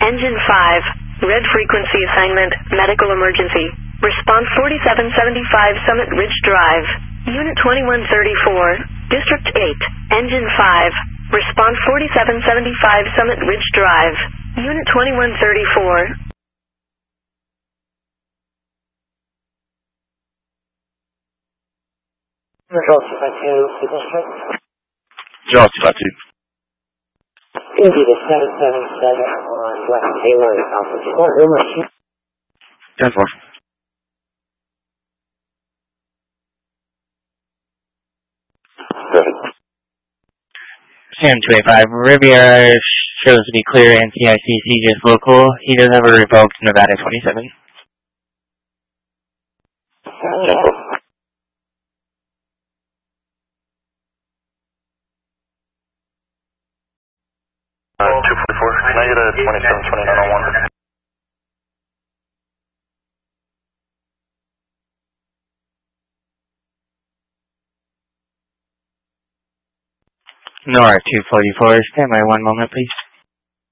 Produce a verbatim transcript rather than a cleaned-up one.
Engine five, red frequency assignment, medical emergency. Response forty-seven seventy-five Summit Ridge Drive. Unit twenty-one thirty-four, District eight, Engine five. Response forty-seven seventy-five Summit Ridge Drive. Unit twenty-one thirty-four. Control two five two, District. Control two five two. Indy to seven seven seven on West Taylor, Alpha two. ten four. Perfect. Sam two eight five, Riviera shows to be clear N T I C C just local. He does have a revoked Nevada twenty-seven. ten four. Uh, two forty-four, can I get a twenty-seven twenty-nine oh one? Nora two forty-four, stand by one moment please.